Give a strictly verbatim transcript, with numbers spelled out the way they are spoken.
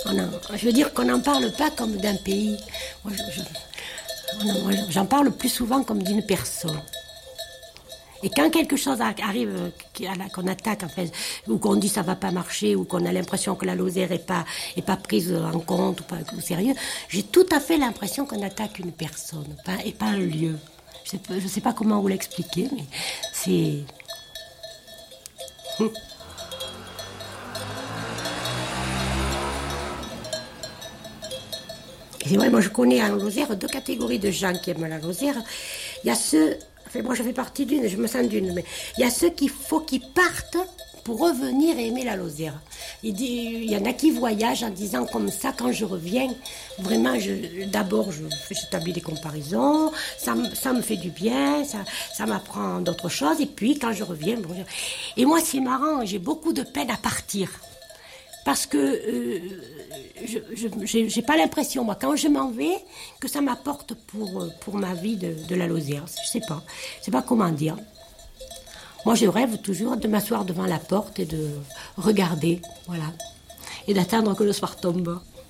On en- je veux dire qu'on n'en parle pas comme d'un pays. Moi, je- je- on en- moi, j'en parle plus souvent comme d'une personne. Et quand quelque chose a- arrive, euh, qui- à la- qu'on attaque, en fait, ou qu'on dit ça va pas marcher, ou qu'on a l'impression que la Lozère est pas, est pas prise en compte ou pas au sérieux, j'ai tout à fait l'impression qu'on attaque une personne, pas, et pas un lieu. Je sais, pas- je sais pas comment vous l'expliquer, mais c'est... Et c'est vrai, moi je connais en Lozère deux catégories de gens qui aiment la Lozère. Il y a ceux, enfin moi je fais partie d'une, je me sens d'une, mais il y a ceux qu'il faut qu'ils partent pour revenir et aimer la Lozère. Il, dit, il y en a qui voyagent en disant comme ça, quand je reviens, vraiment, je, d'abord je, j'établis des comparaisons, ça, me- ça me fait du bien, ça, ça m'apprend d'autres choses, et puis quand je reviens, bon, je- et moi c'est marrant, j'ai beaucoup de peine à partir. Parce que euh, je je- j'ai j'ai pas l'impression, moi, quand je m'en vais, que ça m'apporte pour, euh, pour ma vie de, de la Lozère. Je sais pas. Je sais pas comment dire. Moi, je rêve toujours de m'asseoir devant la porte et de regarder, voilà. Et d'attendre que le soir tombe.